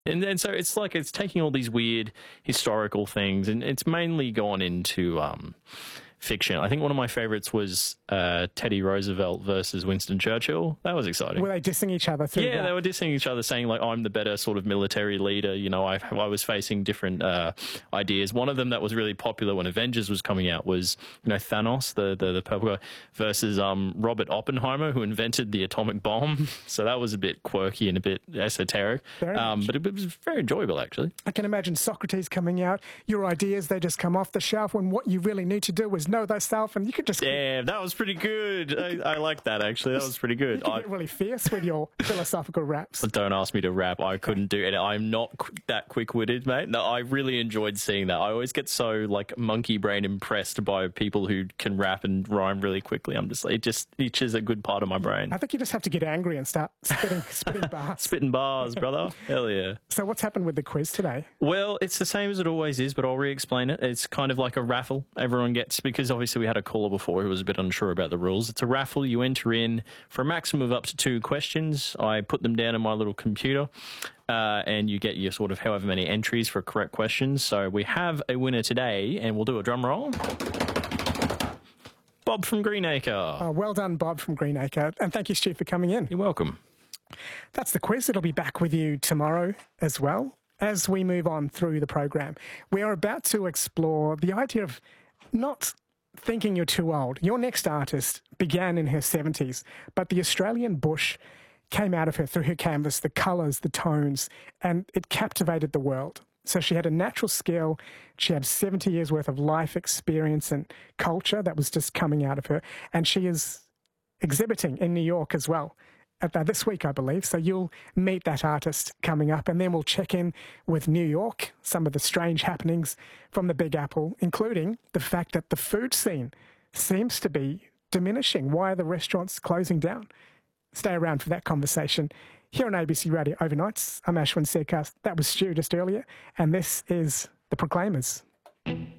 And so it's like it's taking all these weird historical things, and it's mainly gone into fiction. I think one of my favorites was Teddy Roosevelt versus Winston Churchill. That was exciting. Were they dissing each other through Yeah, that? they were dissing each other, saying like, I'm the better sort of military leader. You know, I was facing different ideas. One of them that was really popular when Avengers was coming out was, you know, Thanos, the purple guy, versus Robert Oppenheimer, who invented the atomic bomb. So that was a bit quirky and a bit esoteric. But it was very enjoyable, actually. I can imagine Socrates coming out, your ideas, they just come off the shelf when what you really need to do is know thyself, and you could just... Yeah, that was pretty good. I like that, actually. That was pretty good. You can get really fierce with your philosophical raps. Don't ask me to rap. I couldn't do it. I'm not that quick-witted, mate. No, I really enjoyed seeing that. I always get so, like, monkey brain impressed by people who can rap and rhyme really quickly. I'm just like, it just itches a good part of my brain. I think you just have to get angry and start spitting bars. Spitting bars, brother. Hell yeah. So what's happened with the quiz today? Well, it's the same as it always is, but I'll re-explain it. It's kind of like a raffle everyone gets, because obviously we had a caller before who was a bit unsure about the rules. It's a raffle. You enter in for a maximum of up to 2 questions. I put them down in my little computer, and you get your sort of however many entries for correct questions. So we have a winner today, and we'll do a drum roll. Bob from Greenacre. Oh, well done, Bob from Greenacre. And thank you, Stu, for coming in. You're welcome. That's the quiz. It'll be back with you tomorrow as well. As we move on through the program, we are about to explore the idea of not thinking you're too old. Your next artist began in her 70s, but the Australian bush came out of her through her canvas, the colours, the tones, and it captivated the world. So she had a natural skill. She had 70 years worth of life experience and culture that was just coming out of her. And she is exhibiting in New York as well this week, I believe. So you'll meet that artist coming up, and then we'll check in with New York, some of the strange happenings from the Big Apple, including the fact that the food scene seems to be diminishing. Why are the restaurants closing down? Stay around for that conversation here on ABC Radio Overnights. I'm Ashwin Seacast. That was Stu just earlier, and this is The Proclaimers.